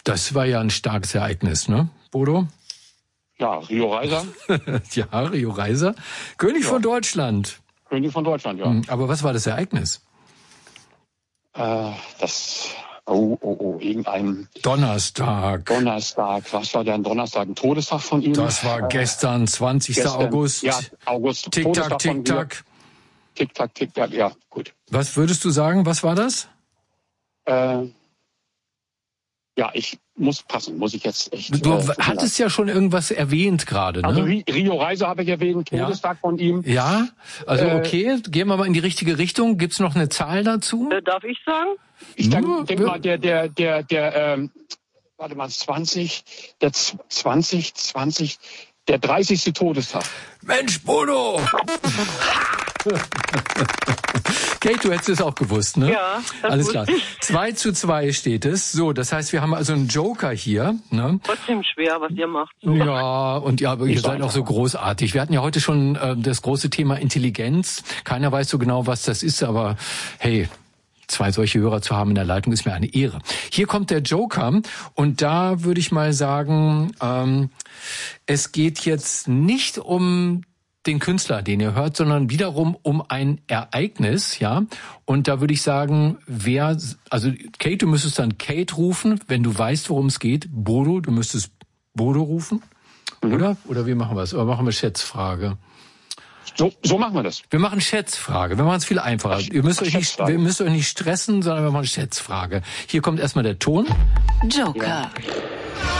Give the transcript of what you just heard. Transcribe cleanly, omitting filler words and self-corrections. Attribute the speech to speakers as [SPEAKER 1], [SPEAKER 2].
[SPEAKER 1] Das war ja ein starkes Ereignis, ne, Bodo?
[SPEAKER 2] Ja, Rio Reiser.
[SPEAKER 1] Ja, Rio Reiser. König von Deutschland.
[SPEAKER 2] König von Deutschland, ja.
[SPEAKER 1] Aber was war das Ereignis?
[SPEAKER 2] Irgendein
[SPEAKER 1] Donnerstag.
[SPEAKER 2] Was war denn Donnerstag? Ein Todestag von ihm?
[SPEAKER 1] Das war gestern, 20. August.
[SPEAKER 2] Ja, August.
[SPEAKER 1] Tick-Tack, Tick-Tack.
[SPEAKER 2] Tick-Tack, Tick-Tack, ja, gut.
[SPEAKER 1] Was würdest du sagen, was war das?
[SPEAKER 2] Ja, ich muss passen, muss ich jetzt echt...
[SPEAKER 1] Du hattest ja schon irgendwas erwähnt gerade, ne?
[SPEAKER 2] Also Rio Reiser habe ich erwähnt, Todestag von ihm.
[SPEAKER 1] Ja, also okay, gehen wir mal in die richtige Richtung. Gibt's noch eine Zahl dazu?
[SPEAKER 3] Darf ich sagen?
[SPEAKER 2] Ich denke mal, warte mal, 20, der 30. Todestag.
[SPEAKER 1] Mensch, Bodo! Kate, du hättest es auch gewusst, ne?
[SPEAKER 3] Ja,
[SPEAKER 1] alles klar. 2:2 steht es. So, das heißt, wir haben also einen Joker hier, ne?
[SPEAKER 3] Trotzdem schwer, was ihr macht. So.
[SPEAKER 1] Ja, und ja, ihr seid auch so großartig. Wir hatten ja heute schon das große Thema Intelligenz. Keiner weiß so genau, was das ist, aber hey, 2 solche Hörer zu haben in der Leitung ist mir eine Ehre. Hier kommt der Joker und da würde ich mal sagen, es geht jetzt nicht um den Künstler, den ihr hört, sondern wiederum um ein Ereignis, ja. Und da würde ich sagen, also Kate, du müsstest dann Kate rufen, wenn du weißt, worum es geht. Bodo, du müsstest Bodo rufen, oder? Oder wie machen wir es? Oder machen wir Schätzfrage?
[SPEAKER 2] So machen wir das.
[SPEAKER 1] Wir machen Schätzfrage. Wir machen es viel einfacher. Ihr müsst euch nicht stressen, sondern wir machen Schätzfrage. Hier kommt erstmal der Ton.
[SPEAKER 4] Joker.